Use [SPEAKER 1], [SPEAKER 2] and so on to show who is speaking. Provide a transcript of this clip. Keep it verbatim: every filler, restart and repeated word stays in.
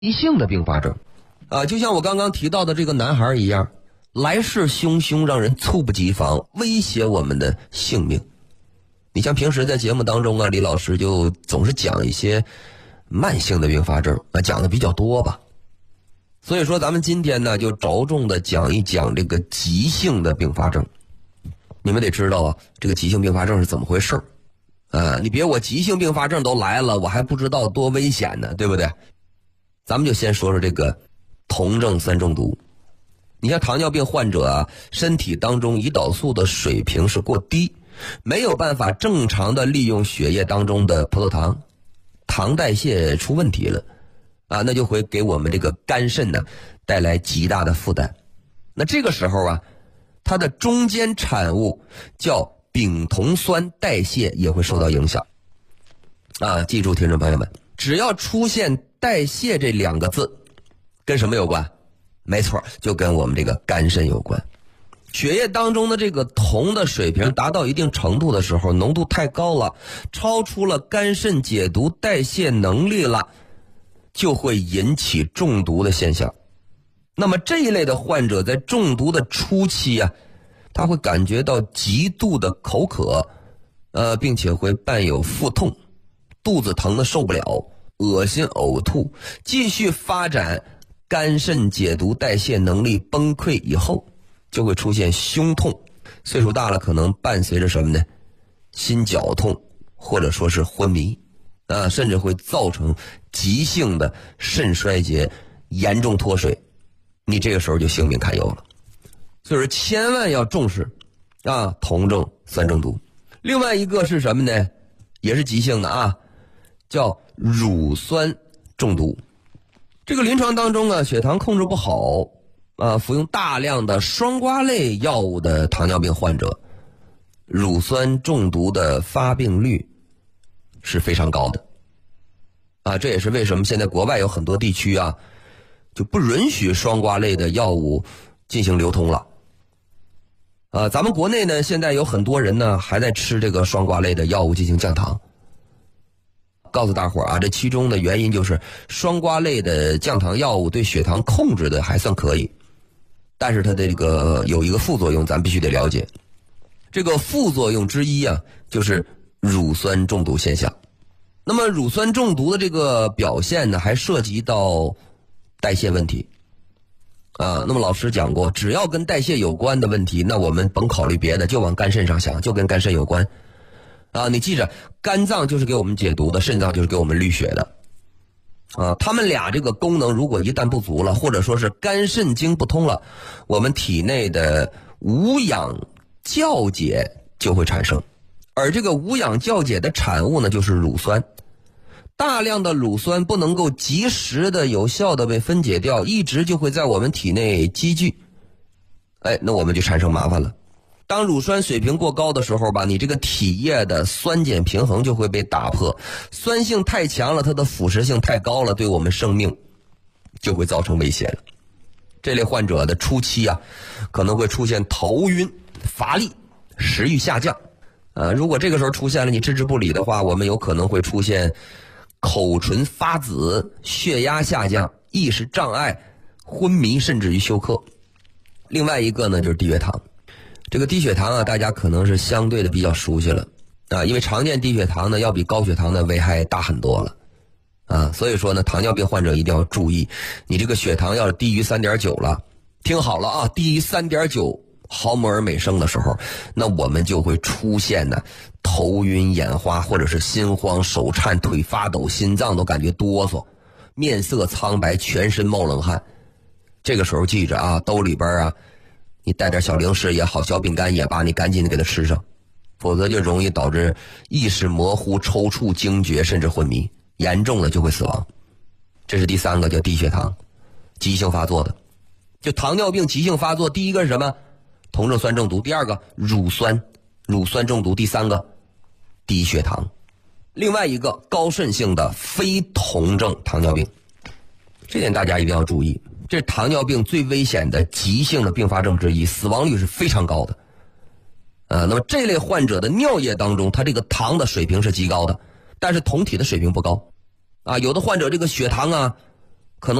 [SPEAKER 1] 急性的并发症啊，就像我刚刚提到的这个男孩一样，来势汹汹，让人猝不及防，威胁我们的性命。你像平时在节目当中啊，李老师就总是讲一些慢性的并发症啊，讲的比较多吧。所以说咱们今天呢，就着重的讲一讲这个急性的并发症。你们得知道啊，这个急性并发症是怎么回事啊？你别我急性并发症都来了，我还不知道多危险呢，对不对？咱们就先说说这个酮症酸中毒。你像糖尿病患者啊，身体当中胰岛素的水平是过低，没有办法正常的利用血液当中的葡萄糖，糖代谢出问题了啊，那就会给我们这个肝肾呢带来极大的负担。那这个时候啊，它的中间产物叫丙酮酸代谢也会受到影响啊。记住听众朋友们，只要出现代谢这两个字，跟什么有关？没错，就跟我们这个肝肾有关。血液当中的这个酮的水平达到一定程度的时候，浓度太高了，超出了肝肾解毒代谢能力了，就会引起中毒的现象。那么这一类的患者在中毒的初期啊，他会感觉到极度的口渴，呃，并且会伴有腹痛，肚子疼得受不了，恶心呕吐，继续发展肝肾解毒代谢能力崩溃以后，就会出现胸痛，岁数大了可能伴随着什么呢？心绞痛，或者说是昏迷啊，甚至会造成急性的肾衰竭，严重脱水，你这个时候就性命堪忧了。所以说千万要重视啊，酮症酸中毒。另外一个是什么呢？也是急性的啊，叫乳酸中毒。这个临床当中啊，血糖控制不好啊，服用大量的双胍类药物的糖尿病患者，乳酸中毒的发病率是非常高的啊。这也是为什么现在国外有很多地区啊，就不允许双胍类的药物进行流通了。啊，咱们国内呢，现在有很多人呢还在吃这个双胍类的药物进行降糖。告诉大伙儿啊，这其中的原因就是双胍类的降糖药物对血糖控制的还算可以，但是它的这个有一个副作用，咱必须得了解。这个副作用之一啊，就是乳酸中毒现象。那么乳酸中毒的这个表现呢，还涉及到代谢问题啊。那么老师讲过，只要跟代谢有关的问题，那我们甭考虑别的，就往肝肾上想，就跟肝肾有关啊。你记着，肝脏就是给我们解毒的，肾脏就是给我们滤血的啊。他们俩这个功能如果一旦不足了，或者说是肝肾经不通了，我们体内的无氧酵解就会产生，而这个无氧酵解的产物呢，就是乳酸。大量的乳酸不能够及时的有效的被分解掉，一直就会在我们体内积聚，哎，那我们就产生麻烦了。当乳酸水平过高的时候吧，你这个体液的酸碱平衡就会被打破，酸性太强了，它的腐蚀性太高了，对我们生命就会造成威胁了。这类患者的初期啊，可能会出现头晕、乏力、食欲下降。呃，如果这个时候出现了，你置之不理的话，我们有可能会出现口唇发紫、血压下降、意识障碍、昏迷，甚至于休克。另外一个呢，就是低血糖。这个低血糖啊，大家可能是相对的比较熟悉了啊，因为常见低血糖呢要比高血糖的危害大很多了啊，所以说呢，糖尿病患者一定要注意，你这个血糖要是低于 三点九 了，听好了啊，低于 三点九 毫摩尔每升的时候，那我们就会出现呢头晕眼花，或者是心慌手颤腿发抖，心脏都感觉哆嗦，面色苍白，全身冒冷汗。这个时候记着啊，兜里边啊你带点小零食也好，小饼干也罢，你赶紧的给它吃上，否则就容易导致意识模糊、抽搐、惊厥，甚至昏迷，严重了就会死亡。这是第三个，叫低血糖，急性发作的。就糖尿病急性发作，第一个是什么？酮症酸中毒，第二个乳酸，乳酸中毒，第三个低血糖。另外一个高渗性的非酮症糖尿病，这点大家一定要注意。这是糖尿病最危险的急性的并发症之一，死亡率是非常高的。呃，那么这类患者的尿液当中，它这个糖的水平是极高的，但是酮体的水平不高。啊，有的患者这个血糖啊